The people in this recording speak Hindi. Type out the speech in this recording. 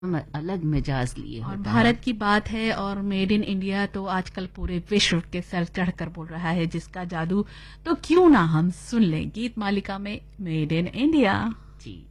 अलग मिजाज लिए और होता है। भारत की बात है और मेड इन इंडिया तो आजकल पूरे विश्व के सर चढ़कर बोल रहा है जिसका जादू, तो क्यों ना हम सुन लें गीत मालिका में मेड इन इंडिया। जी।